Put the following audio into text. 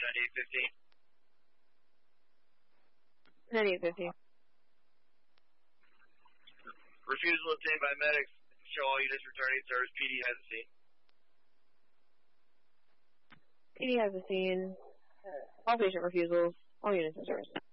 9815. 9815. Refusal obtained by medics. Show all units returning service. PD has a scene. PD has a scene. All patient refusals. All units in service.